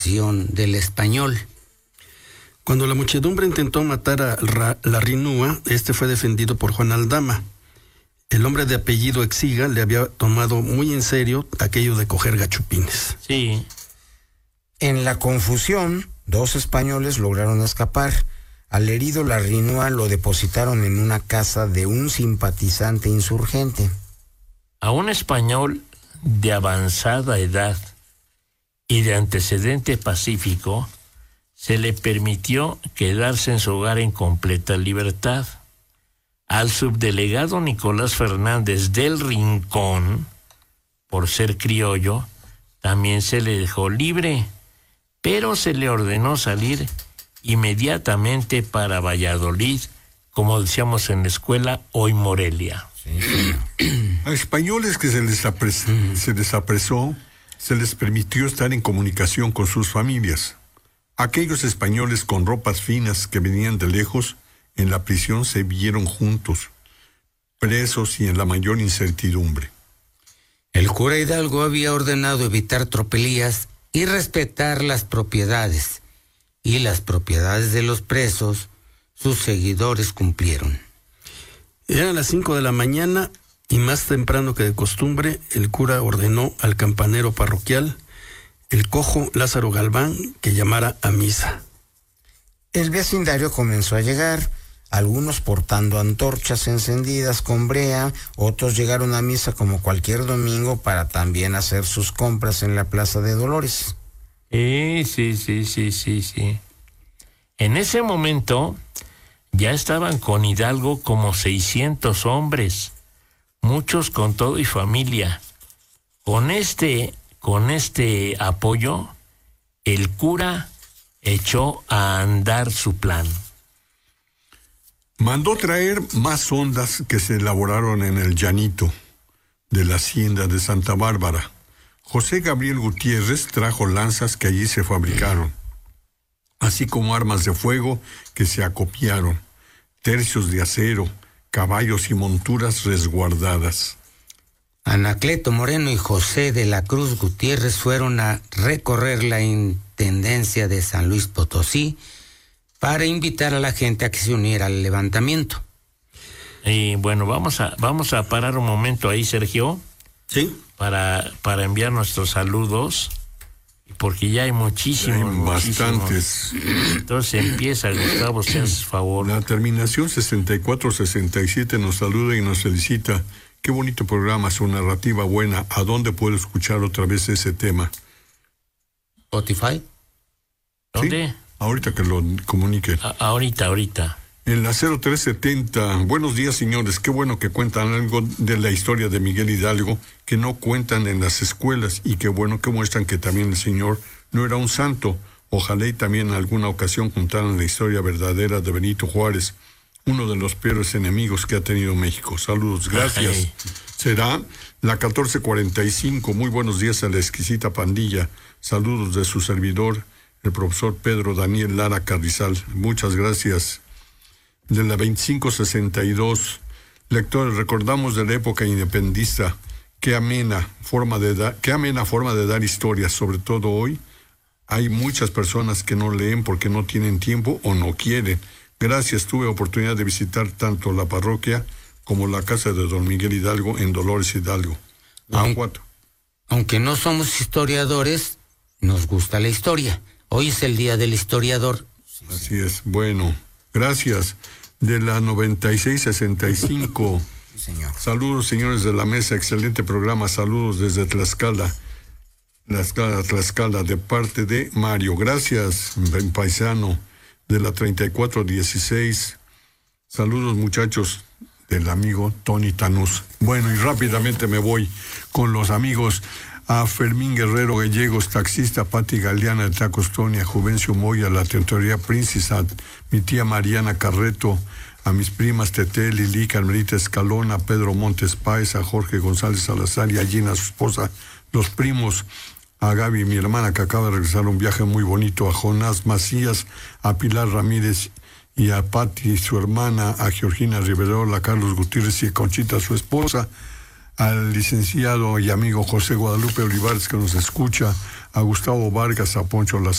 del Español. Cuando la muchedumbre intentó matar a Larrinúa, este fue defendido por Juan Aldama. El hombre de apellido Exiga le había tomado muy en serio aquello de coger gachupines. Sí. En la confusión, 2 españoles lograron escapar. Al herido Larrinúa lo depositaron en una casa de un simpatizante insurgente. A un español de avanzada edad y de antecedente pacífico se le permitió quedarse en su hogar en completa libertad. Al subdelegado Nicolás Fernández del Rincón, por ser criollo, también se le dejó libre, pero se le ordenó salir inmediatamente para Valladolid, como decíamos en la escuela, hoy Morelia. A españoles que se les apresó, se les permitió estar en comunicación con sus familias. Aquellos españoles con ropas finas que venían de lejos, en la prisión se vieron juntos, presos y en la mayor incertidumbre. El cura Hidalgo había ordenado evitar tropelías y respetar las propiedades, y las propiedades de los presos, sus seguidores cumplieron. Eran las 5 de la mañana y más temprano que de costumbre, el cura ordenó al campanero parroquial, el cojo Lázaro Galván, que llamara a misa. El vecindario comenzó a llegar, algunos portando antorchas encendidas con brea, otros llegaron a misa como cualquier domingo para también hacer sus compras en la Plaza de Dolores. Sí. En ese momento ya estaban con Hidalgo como 600 hombres, muchos con todo y familia. Con este apoyo, el cura echó a andar su plan. Mandó traer más hondas que se elaboraron en el llanito de la hacienda de Santa Bárbara. José Gabriel Gutiérrez trajo lanzas que allí se fabricaron, así como armas de fuego que se acopiaron, tercios de acero, caballos y monturas resguardadas. Anacleto Moreno y José de la Cruz Gutiérrez fueron a recorrer la intendencia de San Luis Potosí para invitar a la gente a que se uniera al levantamiento. Y bueno, vamos a parar un momento ahí, Sergio. Sí. Para enviar nuestros saludos, porque ya hay muchísimos. Bastantes. Entonces empieza, Gustavo, si haces favor. La terminación 6467 nos saluda y nos felicita. Qué bonito programa, su narrativa buena. ¿A dónde puedo escuchar otra vez ese tema? ¿Spotify? ¿Dónde? ¿Sí? Ahorita que lo comunique. Ahorita. En la 0370, buenos días señores, qué bueno que cuentan algo de la historia de Miguel Hidalgo que no cuentan en las escuelas y qué bueno que muestran que también el señor no era un santo. Ojalá y también en alguna ocasión contaran la historia verdadera de Benito Juárez, uno de los peores enemigos que ha tenido México. Saludos, gracias. Ay. Será la 1445, muy buenos días a la exquisita pandilla. Saludos de su servidor, el profesor Pedro Daniel Lara Carrizal. Muchas gracias. De la 2562, lectores, recordamos de la época independentista, qué amena forma de dar historias, sobre todo hoy. Hay muchas personas que no leen porque no tienen tiempo o no quieren. Gracias, tuve oportunidad de visitar tanto la parroquia como la casa de don Miguel Hidalgo en Dolores Hidalgo, Guanajuato. Aunque no somos historiadores, nos gusta la historia. Hoy es el día del historiador. Así es, bueno, gracias. De la 9665. Sí, señor. Saludos, señores de la mesa, excelente programa. Saludos desde Tlaxcala, de parte de Mario. Gracias, ben paisano. De la 3416. Saludos, muchachos, del amigo Tony Tanús. Bueno, y rápidamente me voy con los amigos. A Fermín Guerrero Gallegos, taxista, Pati Galeana de Tacostonia, Juvencio Moya, la Tentoría Princesa, mi tía Mariana Carreto, a mis primas Tete, Lili, Carmelita Escalona, Pedro Montes Páez, a Jorge González Salazar y a Gina, su esposa, los primos, a Gaby, mi hermana, que acaba de regresar un viaje muy bonito, a Jonás Macías, a Pilar Ramírez y a Pati, su hermana, a Georgina Riverola, a Carlos Gutiérrez y a Conchita, su esposa, al licenciado y amigo José Guadalupe Olivares, que nos escucha, a Gustavo Vargas, a Poncho Las